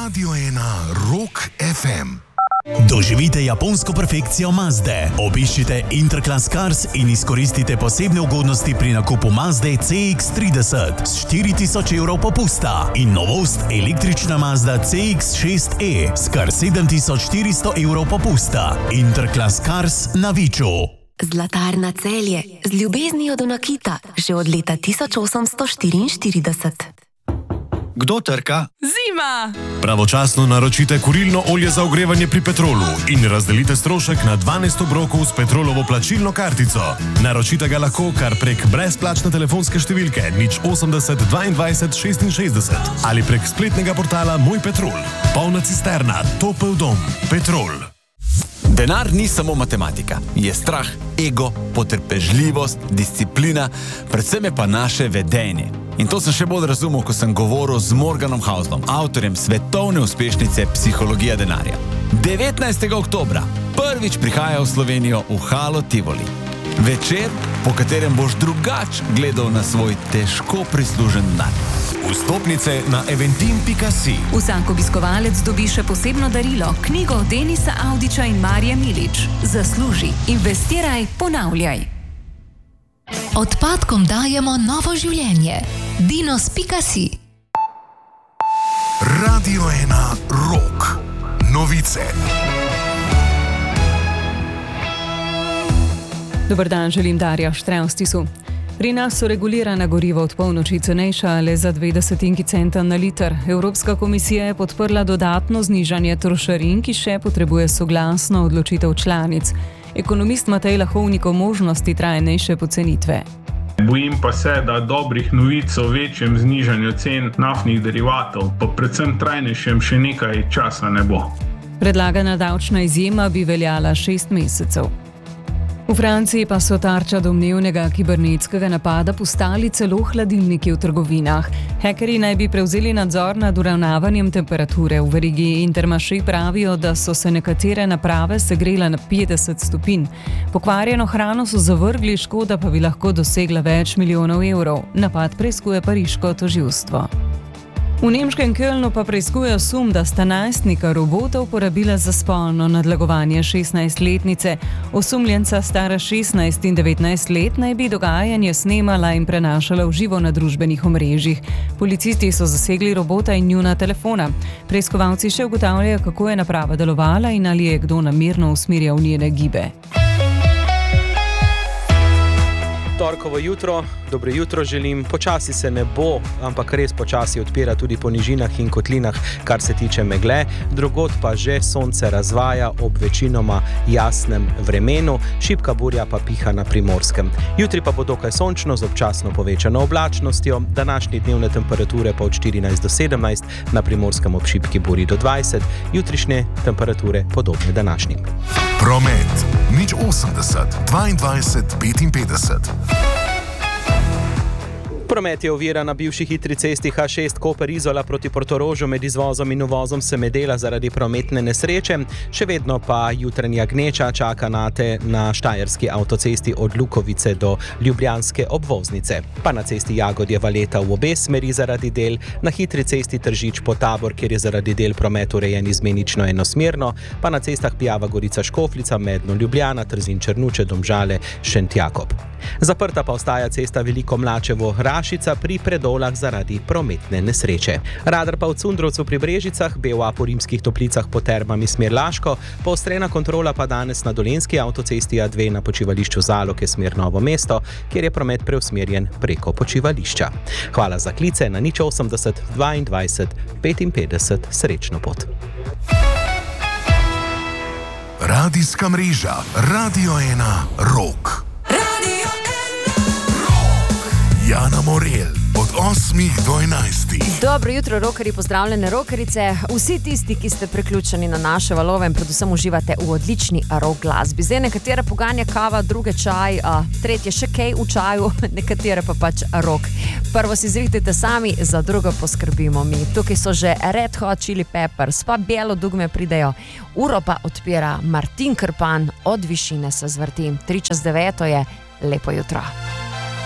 Radio 1 Rock FM. Doživite japonsko perfekcijo Mazde. Obiščite Interclass Cars in izkoristite posebne ugodnosti pri nakupu Mazde CX-30 s 4000 evrov popusta in novost električna Mazda CX-6e s kar 7400 evrov popusta. Interclass Cars na Viču. Zlatarna Celje z ljubeznijo do nakita že od leta 1844. Kdo trka? Zima! Pravočasno naročite kurilno olje za ogrevanje pri Petrolu in razdelite strošek na 12 obrokov s Petrolovo plačilno kartico. Naročite ga lahko kar prek brezplačne telefonske številke 080 22 66 ali prek spletnega portala Moj Petrol. Polna cisterna, topel dom, Petrol. Denar ni samo matematika. Je strah, ego, potrpežljivost, disciplina, predvsem je pa naše vedenje. In to sem še bolj razumel, ko sem govoril z Morganom Houselom, avtorjem svetovne uspešnice Psihologija denarja. 19. oktobra prvič prihaja v Slovenijo v Halo Tivoli. Večer, po katerem boš drugač gledal na svoj težko prislužen denar. Vstopnice na eventim.si. Vsak obiskovalec dobi še posebno darilo, knjigo Denisa Avdića in Marije Milič. Zasluži, investiraj, ponavljaj. Odpadkom dajemo novo življenje. Dinos.si. Radio 1 Rock. Novice. Dober dan, želim Darja Štrevstisu. Pri nas so regulirana goriva od polnoči cenejša le za 0,2 centa na liter. Evropska komisija je podprla dodatno znižanje trošarin, ki še potrebuje soglasno odločitev članic. Ekonomist Matej Lahovnik o možnosti trajnejše pocenitve. Bojim pa se, da dobrih novic o večjem znižanju cen naftnih derivatov, pa predvsem trajnejšem še nekaj časa ne bo. Predlagana davčna izjema bi veljala 6 mesecev. V Franciji pa so tarča domnevnega kibernetskega napada postali celo hladilniki v trgovinah. Hekerji naj bi prevzeli nadzor nad uravnavanjem temperature. V verigi Intermarché pravijo, da so se nekatere naprave segrele na 50 stopinj. Pokvarjeno hrano so zavrgli, škoda pa bi lahko dosegla več milijonov evrov. Napad preiskuje pariško tožilstvo. V nemškem Kölnu pa preiskujejo sum, da sta najstnika robota uporabila za spolno nadlegovanje 16-letnice. Osumljenca stara 16 in 19 let naj bi dogajanje snemala in prenašala v živo na družbenih omrežjih. Policisti so zasegli robota in njuna telefona. Preiskovalci še ugotavljajo, kako je naprava delovala in ali je kdo namerno usmerjal njene gibe. Torkovo jutro, dobro jutro želim. Počasi se ne bo, ampak res počasi odpira tudi po nižinah in kotlinah, kar se tiče megle. Drugod pa že sonce razvaja ob večinoma jasnem vremenu, šibka burja pa piha na Primorskem. Jutri pa bo dokaj sončno z občasno povečano oblačnostjo, današnje dnevne temperature pa od 14 do 17, na Primorskem ob šibki burji do 20, jutrišnje temperature podobne današnjim. Promet 080 22 55. Promet je ovira na bivši hitri cesti H6 Koper-Izola proti Portorožu med izvozom in uvozom Semedela zaradi prometne nesreče. Še vedno pa jutranja gneča čaka nate na štajerski avtocesti od Lukovice do ljubljanske obvoznice. Pa na cesti Jagodje-Valeta v obe smeri zaradi del, na hitri cesti Tržič-Potabor, kjer je zaradi del promet urejen izmenično enosmerno, pa na cestah Pijava-Gorica-Škofljica, Medno-Ljubljana, Trzin-Črnuče-Domžale, Šentjakob. Zaprta pa ostaja cesta Veliko Mlačevo-Rašica pri Predolah zaradi prometne nesreče. Radar pa v Cundrovcu pri Brežicah, BOA po Rimskih Toplicah pod Termami smer Laško, poostrena kontrola pa danes na Dolenjski avtocesti A2 na počivališču Zaloke smer Novo mesto, kjer je promet preusmerjen preko počivališča. Hvala za klice na 080 22 55. Srečno pot. Radijska mreža Radio 1 Rock. Jana Morel od 8 do 11. Dobro jutro, rokerji, pozdravljene rokerice. Vsi tisti, ki ste priključeni na naše valove in predvsem uživate v odlični rock glasbi. Zdaj nekatere poganja kava, druge čaj, tretje še kaj v čaju, nekatere pa pač rock. Prvo si zrihtite sami, za drugo poskrbimo mi. Tukaj so že Red Hot Chili Peppers, pa Bijelo dugme pridejo. Uro pa odpira Martin Krpan, Od višine se zvrti. 8:03 je, lepo jutro.